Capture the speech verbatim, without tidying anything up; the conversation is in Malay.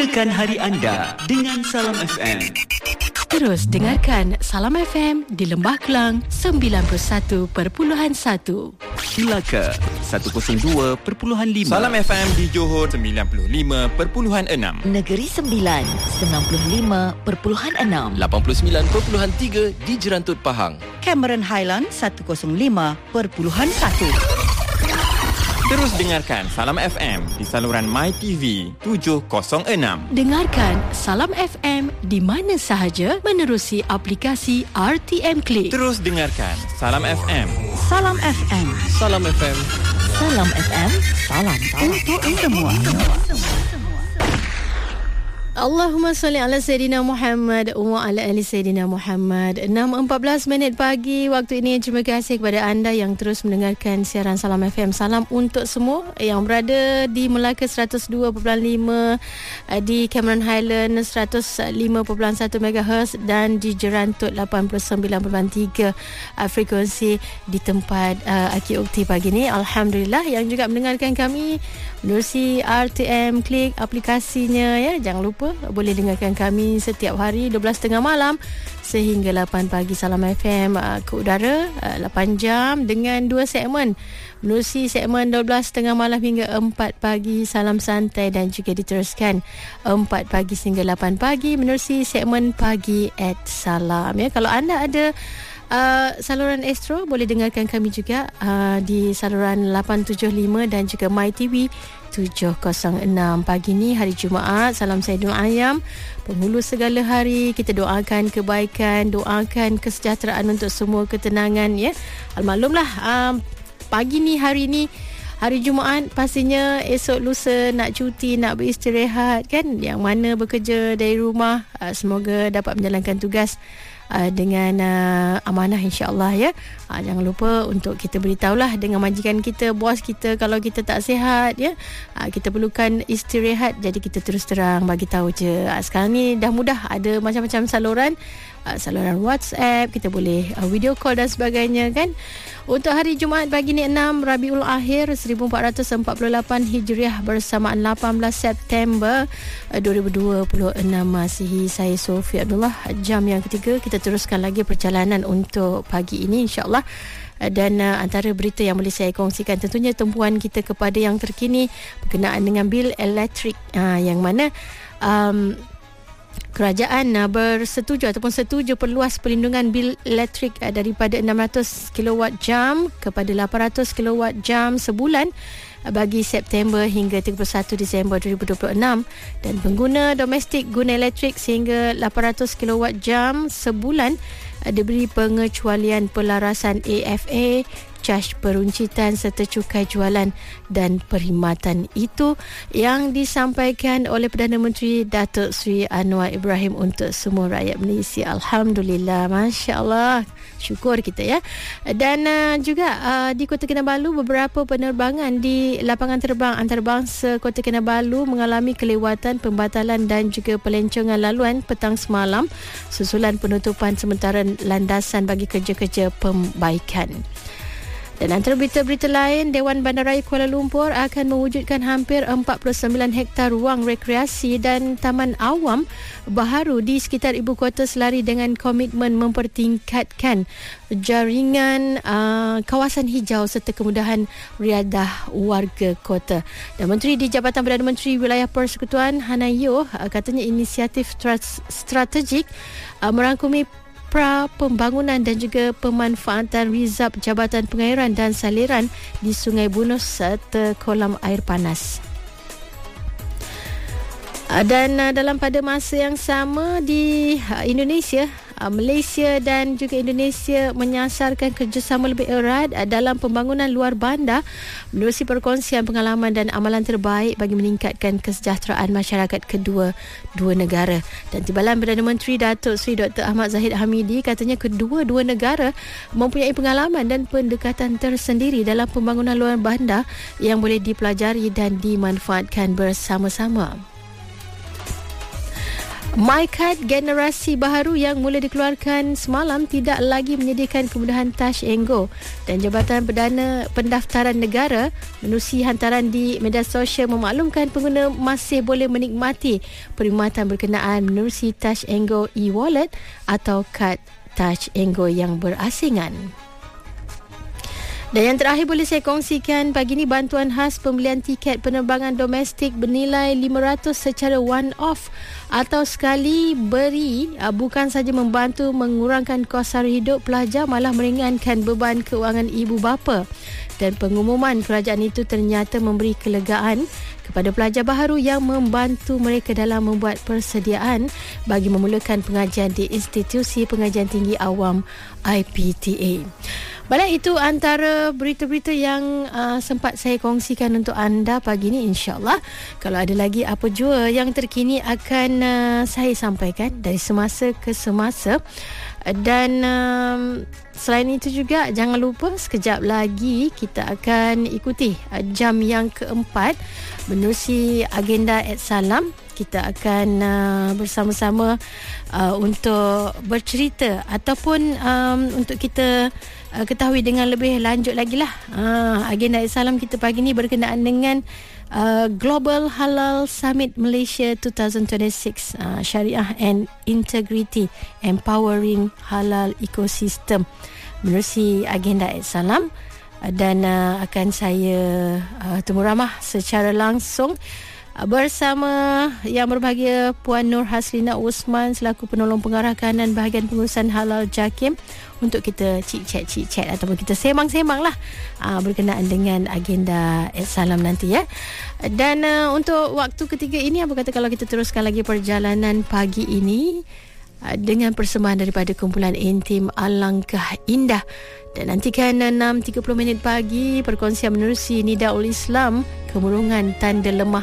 Mulakan hari anda dengan Salam F M. Terus dengarkan Salam F M di Lembah Kelang sembilan puluh satu perpuluhan satu. Melaka seratus dua perpuluhan lima. Salam F M di Johor sembilan puluh lima perpuluhan enam. Negeri Sembilan sembilan puluh lima perpuluhan enam. lapan puluh sembilan perpuluhan tiga di Jerantut Pahang. Cameron Highland seratus lima perpuluhan satu. Terus dengarkan Salam F M di saluran MyTV tujuh kosong enam. Dengarkan Salam F M di mana sahaja menerusi aplikasi R T M Click. Terus dengarkan Salam F M. Salam F M. Salam F M. Salam F M. Salam Untuk semua. Allahumma salli ala Sayyidina Muhammad wa ala ali Sayyidina Muhammad. enam empat belas minit pagi waktu ini. Terima kasih kepada anda yang terus mendengarkan siaran Salam F M. Salam untuk semua yang berada di Melaka seratus dua perpuluhan lima, di Cameron Highland seratus lima perpuluhan satu megahertz dan di Jerantut lapan puluh sembilan perpuluhan tiga frekuensi di tempat uh, Aki Ukti pagi ini. Alhamdulillah yang juga mendengarkan kami menerusi R T M Click aplikasinya ya. Jangan lupa boleh dengarkan kami setiap hari dua belas tiga puluh malam sehingga lapan pagi. Salam F M uh, ke udara uh, lapan jam dengan dua segmen. Menerusi segmen dua belas tiga puluh malam hingga empat pagi Salam Santai, dan juga diteruskan empat pagi hingga lapan pagi menerusi segmen Pagi at Salam ya. Kalau anda ada Uh, saluran Astro boleh dengarkan kami juga uh, di saluran lapan tujuh lima dan juga MyTV tujuh kosong enam. Pagi ni hari Jumaat, salam saya Nur Ayam, penghulu segala hari. Kita doakan kebaikan, doakan kesejahteraan untuk semua, ketenangan ya. Almaklumlah um, pagi ni, hari ni hari Jumaat, pastinya esok lusa nak cuti, nak beristirahat kan. Yang mana bekerja dari rumah, uh, semoga dapat menjalankan tugas Uh, dengan uh, amanah insya-Allah ya. Uh, jangan lupa untuk kita beritahulah dengan majikan kita, bos kita kalau kita tak sihat ya. Uh, kita perlukan istirahat, jadi kita terus terang bagi tahu je. Uh, sekarang ni dah mudah, ada macam-macam saluran. Uh, saluran WhatsApp, kita boleh uh, video call dan sebagainya kan. Untuk hari Jumaat pagi ni enam Rabiul Akhir seribu empat ratus empat puluh lapan Hijriah bersamaan lapan belas September dua ribu dua puluh enam Masihi. Saya Sofia Abdullah. Jam yang ketiga kita teruskan lagi perjalanan untuk pagi ini insya-Allah. Dan uh, antara berita yang boleh saya kongsikan tentunya tumpuan kita kepada yang terkini berkenaan dengan bil elektrik, uh, yang mana um, kerajaan uh, bersetuju ataupun setuju perluas perlindungan bil elektrik uh, daripada enam ratus kilowatt jam kepada lapan ratus kilowatt jam sebulan uh, bagi September hingga tiga puluh satu Disember dua ribu dua puluh enam, dan pengguna domestik guna elektrik sehingga lapan ratus kilowatt jam sebulan uh, diberi pengecualian pelarasan A F A, caj peruncitan serta cukai jualan dan perkhidmatan. Itu yang disampaikan oleh Perdana Menteri Datuk Seri Anwar Ibrahim untuk semua rakyat Malaysia. Alhamdulillah, Masya Allah, syukur kita ya. Dan uh, juga uh, di Kota Kinabalu, beberapa penerbangan di lapangan terbang antarabangsa Kota Kinabalu mengalami kelewatan, pembatalan dan juga pelancongan laluan petang semalam susulan penutupan sementara landasan bagi kerja-kerja pembaikan. Dan antara berita-berita lain, Dewan Bandaraya Kuala Lumpur akan mewujudkan hampir empat puluh sembilan hektar ruang rekreasi dan taman awam baharu di sekitar ibu kota selari dengan komitmen mempertingkatkan jaringan uh, kawasan hijau serta kemudahan riadah warga kota. Dan Menteri di Jabatan Perdana Menteri Wilayah Persekutuan Hanayo uh, katanya inisiatif strategik uh, merangkumi pra pembangunan dan juga pemanfaatan rizab Jabatan Pengairan dan Saliran di Sungai Bunus serta kolam air panas. Dan dalam pada masa yang sama di Indonesia, Malaysia dan juga Indonesia menyasarkan kerjasama lebih erat dalam pembangunan luar bandar menerusi perkongsian pengalaman dan amalan terbaik bagi meningkatkan kesejahteraan masyarakat kedua dua negara. Dan Timbalan Perdana Menteri Datuk Seri Doktor Ahmad Zahid Hamidi katanya kedua-dua negara mempunyai pengalaman dan pendekatan tersendiri dalam pembangunan luar bandar yang boleh dipelajari dan dimanfaatkan bersama-sama. MyCard generasi baharu yang mula dikeluarkan semalam tidak lagi menyediakan kemudahan Touch and Go, dan Jabatan Perdana Pendaftaran Negara menerusi hantaran di media sosial memaklumkan pengguna masih boleh menikmati perkhidmatan berkenaan menerusi Touch and Go e-wallet atau kad Touch and Go yang berasingan. Dan yang terakhir boleh saya kongsikan pagi ini, bantuan khas pembelian tiket penerbangan domestik bernilai lima ratus secara one-off atau sekali beri bukan saja membantu mengurangkan kos sara hidup pelajar, malah meringankan beban keuangan ibu bapa. Dan pengumuman kerajaan itu ternyata memberi kelegaan kepada pelajar baharu yang membantu mereka dalam membuat persediaan bagi memulakan pengajian di Institusi Pengajian Tinggi Awam I P T A. Baiklah, itu antara berita-berita yang uh, sempat saya kongsikan untuk anda pagi ini. InsyaAllah kalau ada lagi apa jua yang terkini akan uh, saya sampaikan dari semasa ke semasa. Dan um, selain itu juga jangan lupa sekejap lagi kita akan ikuti uh, jam yang keempat menerusi agenda Ed Salam. Kita akan uh, bersama-sama uh, untuk bercerita ataupun um, untuk kita uh, ketahui dengan lebih lanjut lagi lah. Uh, agenda Ed Salam kita pagi ni berkenaan dengan uh, Global Halal Summit Malaysia dua ribu dua puluh enam, uh, Syariah and Integrity Empowering Halal Ecosystem menerusi agenda Ed Salam. Uh, dan uh, akan saya uh, temu ramah secara langsung bersama yang berbahagia Puan Nur Haslina Osman selaku penolong pengarah kanan bahagian pengurusan halal JAKIM untuk kita cik-chat-cik-chat ataupun kita semang-semang lah aa, berkenaan dengan agenda Ed Salam nanti ya. Dan aa, untuk waktu ketiga ini, apa kata kalau kita teruskan lagi perjalanan pagi ini aa, dengan persembahan daripada kumpulan Intim Alangkah Indah. Dan nantikan enam tiga puluh minit pagi perkongsian menerusi Nidaul Islam, kemurungan tanda lemah